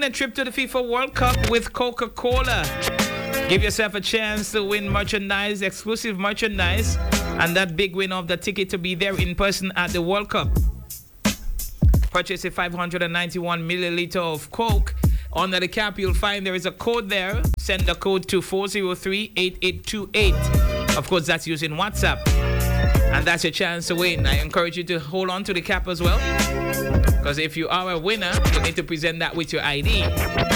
win a trip to the FIFA World Cup with Coca-Cola. Give yourself a chance to win merchandise, exclusive merchandise, and that big win of the ticket to be there in person at the World Cup. Purchase a 591 milliliter of Coke. Under the cap, you'll find there is a code there. Send the code to 403-8828. Of course, that's using WhatsApp. And that's your chance to win. I encourage you to hold on to the cap as well. Because if you are a winner, you need to present that with your ID.